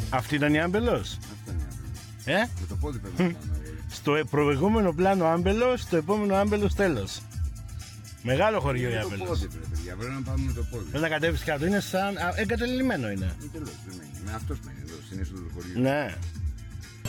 Αυτή ήταν η Άμπελος. Αυτό είναι η Άμπελος. Με το πόδι πρέπει να πάμε. Στο προηγούμενο πλάνο Άμπελος, στο επόμενο Άμπελος τέλος. Μεγάλο χωριό η Με το Άμπελος. πόδι πρέπει να πάμε με το πόδι. Δεν να κατέβεις κάτω, είναι σαν εγκατελειμμένο είναι. Τελώς, δεν μένει. Με αυτός μένει εδώ, στην είσοδο του χωριού. Ναι.